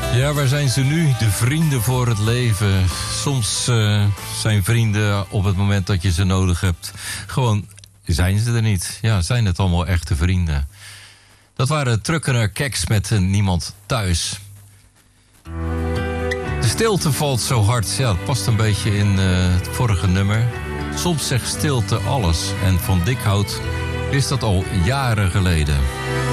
Ja, waar zijn ze nu? De vrienden voor het leven. Soms zijn vrienden op het moment dat je ze nodig hebt. Gewoon zijn ze er niet. Ja, zijn het allemaal echte vrienden. Dat waren Truckener Keks met Niemand Thuis. De stilte valt zo hard. Ja, dat past een beetje in het vorige nummer. Soms zegt stilte alles. En Van Dikhout wist dat al jaren geleden.